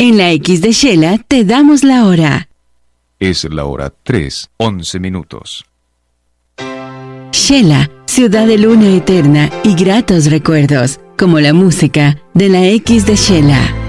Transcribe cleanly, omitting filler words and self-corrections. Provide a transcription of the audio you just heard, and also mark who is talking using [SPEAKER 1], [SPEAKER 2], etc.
[SPEAKER 1] En la X de Shela te damos la hora.
[SPEAKER 2] Es la hora 3:11.
[SPEAKER 1] Shela, ciudad de luna eterna y gratos recuerdos, como la música de la X de Shela.